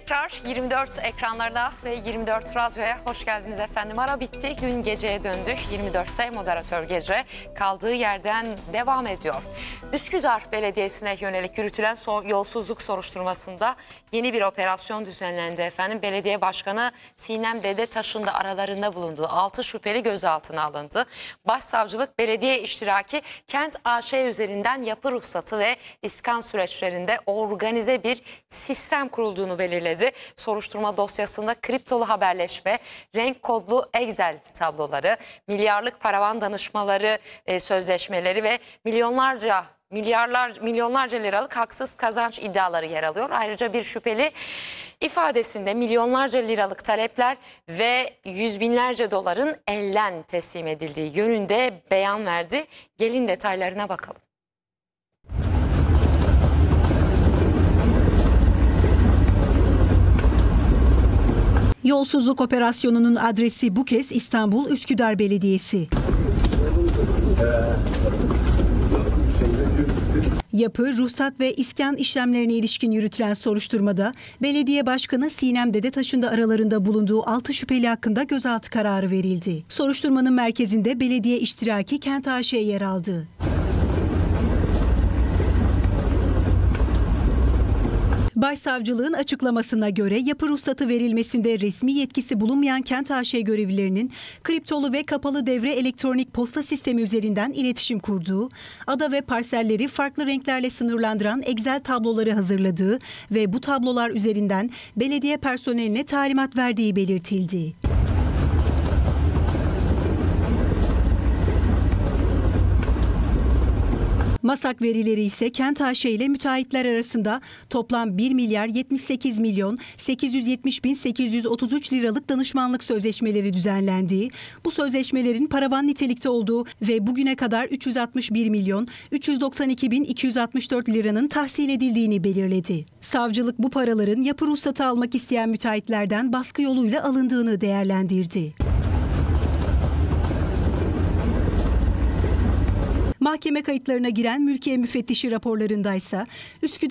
Tekrar 24 ekranlarına ve 24 radyoya hoş geldiniz efendim. Ara bitti, gün geceye döndü. 24'te moderatör gece kaldığı yerden devam ediyor. Üsküdar Belediyesi'ne yönelik yürütülen yolsuzluk soruşturmasında yeni bir operasyon düzenlendi efendim. Belediye Başkanı Sinem Dedetaş'ın da aralarında bulunduğu 6 şüpheli gözaltına alındı. Başsavcılık belediye iştiraki Kent AŞ üzerinden yapı ruhsatı ve iskan süreçlerinde organize bir sistem kurulduğunu belirledi. Soruşturma dosyasında kriptolu haberleşme, renk kodlu Excel tabloları, milyarlık paravan danışmaları sözleşmeleri ve milyonlarca liralık haksız kazanç iddiaları yer alıyor. Ayrıca bir şüpheli ifadesinde milyonlarca liralık talepler ve yüz binlerce doların elden teslim edildiği yönünde beyan verdi. Gelin detaylarına bakalım. Yolsuzluk operasyonunun adresi bu kez İstanbul Üsküdar Belediyesi. Yapı, ruhsat ve iskan işlemlerine ilişkin yürütülen soruşturmada Belediye Başkanı Sinem Dedetaş'ın da aralarında bulunduğu 6 şüpheli hakkında gözaltı kararı verildi. Soruşturmanın merkezinde belediye iştiraki Kent AŞ yer aldı. Başsavcılığın açıklamasına göre yapı ruhsatı verilmesinde resmi yetkisi bulunmayan Kent AŞ görevlilerinin kriptolu ve kapalı devre elektronik posta sistemi üzerinden iletişim kurduğu, ada ve parselleri farklı renklerle sınırlandıran Excel tabloları hazırladığı ve bu tablolar üzerinden belediye personeline talimat verdiği belirtildi. MASAK verileri ise Kent AŞ ile müteahhitler arasında toplam 1 milyar 78 milyon 870 bin 833 liralık danışmanlık sözleşmeleri düzenlendiği, bu sözleşmelerin paravan nitelikte olduğu ve bugüne kadar 361 milyon 392 bin 264 liranın tahsil edildiğini belirledi. Savcılık bu paraların yapı ruhsatı almak isteyen müteahhitlerden baskı yoluyla alındığını değerlendirdi. Mahkeme kayıtlarına giren mülkiye müfettişi raporlarındaysa Üsküdar